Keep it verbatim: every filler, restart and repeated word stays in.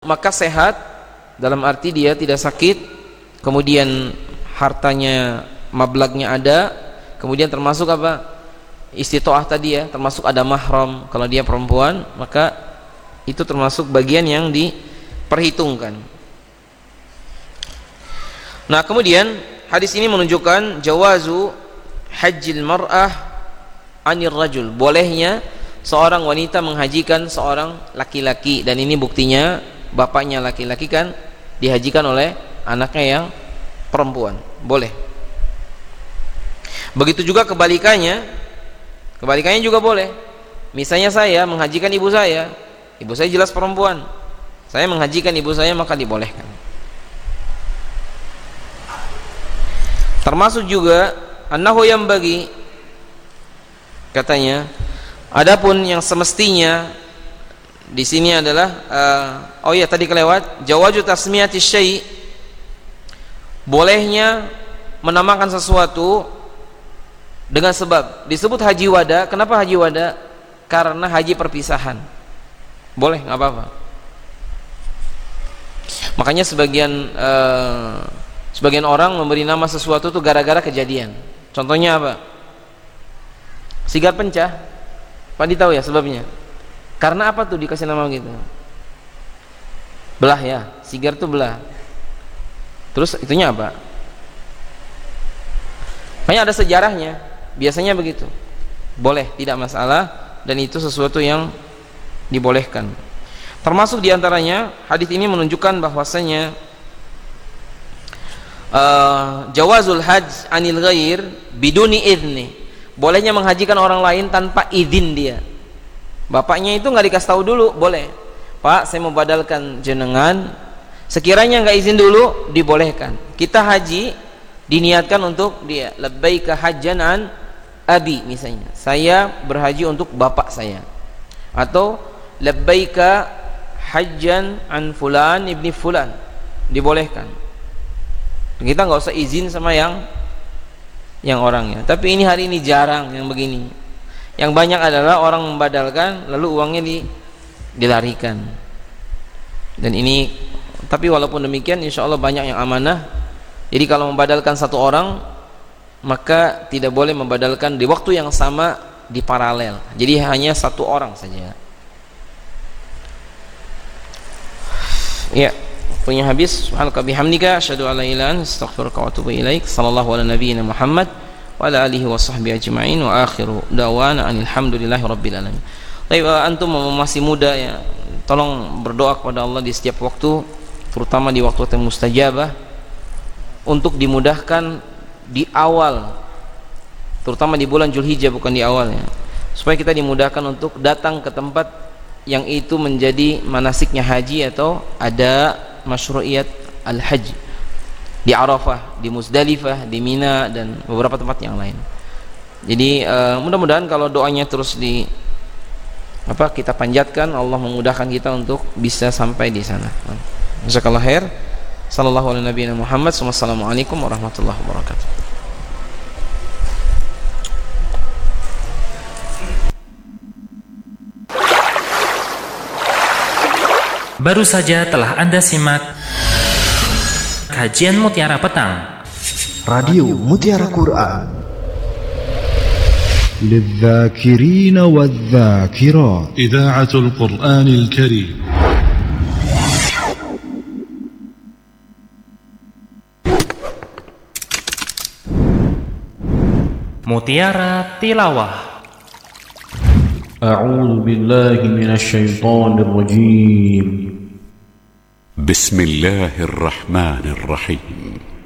maka sehat, dalam arti dia tidak sakit, kemudian hartanya, mablagnya ada, kemudian termasuk apa? Istitoah tadi ya, termasuk ada mahram. Kalau dia perempuan, maka itu termasuk bagian yang diperhitungkan. Nah, kemudian hadis ini menunjukkan jawazu hajjil mar'ah anir rajul, bolehnya seorang wanita menghajikan seorang laki-laki, dan ini buktinya bapaknya laki-laki kan dihajikan oleh anaknya yang perempuan, boleh. Begitu juga kebalikannya, kebalikannya juga boleh. Misalnya saya menghajikan ibu saya, ibu saya jelas perempuan, saya menghajikan ibu saya, maka dibolehkan. Termasuk juga annahu yang bagi, katanya, adapun yang semestinya di sini adalah uh, oh ya tadi kelewat, jawaju tasmiyati syai', bolehnya menamakan sesuatu dengan sebab. Disebut haji wada. Kenapa haji wada? Karena haji perpisahan. Boleh, nggak apa-apa. Makanya sebagian uh, sebagian orang memberi nama sesuatu itu gara-gara kejadian. Contohnya apa? Sigar pencah. Pak tahu ya sebabnya? Karena apa tuh dikasih nama gitu? Belah ya, sigar tuh belah. Terus itunya apa? Banyak ada sejarahnya. Biasanya begitu. Boleh, tidak masalah, dan itu sesuatu yang dibolehkan. Termasuk diantaranya hadis ini menunjukkan bahwasanya uh, jawazul hajj anil ghair biduni idni, bolehnya menghajikan orang lain tanpa izin dia. Bapaknya itu nggak dikasih tahu dulu, boleh. Pak, saya mau badalkan jenengan, sekiranya nggak izin dulu, dibolehkan. Kita haji diniatkan untuk dia, labbaika hajjan an abi, misalnya saya berhaji untuk bapak saya, atau labbaika hajjan an fulan ibni fulan, dibolehkan. Kita nggak usah izin sama yang yang orangnya. Tapi ini hari ini jarang yang begini. Yang banyak adalah orang membadalkan lalu uangnya di, dilarikan. Dan ini, tapi walaupun demikian insya Allah banyak yang amanah. Jadi kalau membadalkan satu orang, maka tidak boleh membadalkan di waktu yang sama di paralel. Jadi hanya satu orang saja. Ya, punya habis. Subhanaka bihamdika asyhadu an la ilaha illa anta astaghfiruka wa atubu ilaik. Sallallahu ala nabiyyina Muhammad wa ala alihi wa sahbihi ajma'in wa akhiru da'wana alhamdulillahi rabbil alamin. Baik, antum masih muda ya, tolong berdoa kepada Allah di setiap waktu, terutama di waktu yang mustajabah, untuk dimudahkan di awal, terutama di bulan Zulhijjah, bukan di awalnya, supaya kita dimudahkan untuk datang ke tempat yang itu menjadi manasiknya haji atau ada masyru'iyat al-hajj, di Arafah, di Muzdalifah, di Mina, dan beberapa tempat yang lain. Jadi uh, mudah-mudahan kalau doanya terus di apa kita panjatkan, Allah memudahkan kita untuk bisa sampai di sana. Jazakallahu khair. Sallallahu alaihi nabiyina Muhammad. Wassalamualaikum warahmatullahi wabarakatuh. Baru saja telah Anda simak kajian Mutiara Petang, Radio Mutiara Quran, للذاكرين والذاكرات, إذاعة القرآن الكريم. Mutiara Tilawah. أعوذ بالله من الشيطان الرجيم. بسم الله الرحمن الرحيم.